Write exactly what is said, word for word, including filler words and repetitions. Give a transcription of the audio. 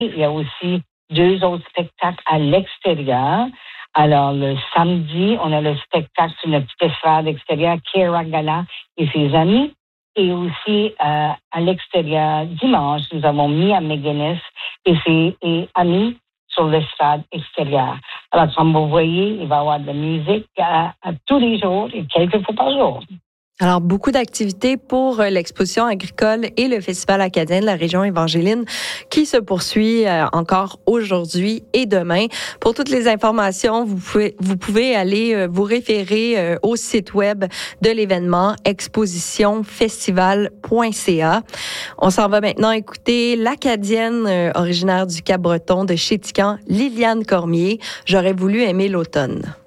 Il y a aussi deux autres spectacles à l'extérieur. Alors, le samedi, on a le spectacle sur notre petite estrade extérieure, Kira Gala et ses amis. Et aussi, euh, à l'extérieur, dimanche, nous avons Mia McGuinness et ses et amis sur l'estrade extérieure. Alors, comme vous voyez, il va y avoir de la musique à, à tous les jours et quelques fois par jour. Alors, beaucoup d'activités pour l'exposition agricole et le Festival acadien de la région Evangeline qui se poursuit encore aujourd'hui et demain. Pour toutes les informations, vous pouvez, vous pouvez aller vous référer au site web de l'événement exposition festival point c a. On s'en va maintenant écouter l'Acadienne originaire du Cap-Breton de Chéticamp, Liliane Cormier. J'aurais voulu aimer l'automne.